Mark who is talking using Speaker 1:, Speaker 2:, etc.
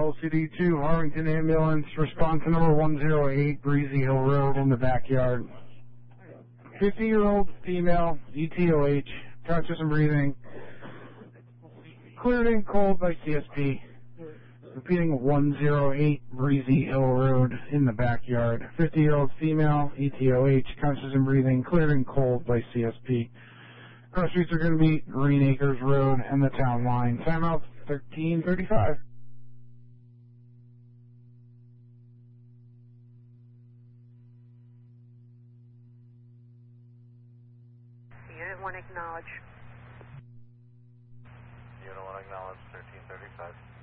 Speaker 1: LCD2 Harrington Ambulance, response to number 108 Breezy Hill Road in the backyard. 50-year-old female, ETOH, conscious and breathing, cleared and cold by CSP. Repeating 108 Breezy Hill Road in the backyard. 50-year-old female, ETOH, conscious and breathing, cleared and cold by CSP. Cross streets are going to be Green Acres Road and the town line. Timeout 13:35.
Speaker 2: Unit 1 acknowledge.
Speaker 3: Unit 1 acknowledge 13:35.